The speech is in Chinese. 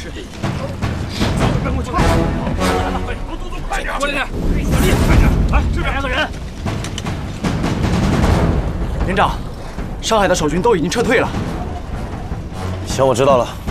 是。搬过去！快！快点！过来点！小丽，快点！来，这边来个人。 连长，上海的守军都已经撤退了。 行，我知道了。